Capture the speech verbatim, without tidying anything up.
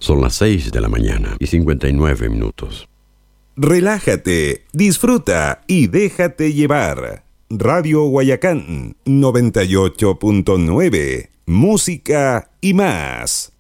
Son las seis de la mañana y cincuenta y nueve minutos. Relájate, disfruta y déjate llevar. Radio Guayacán noventa y ocho punto nueve. Música y más.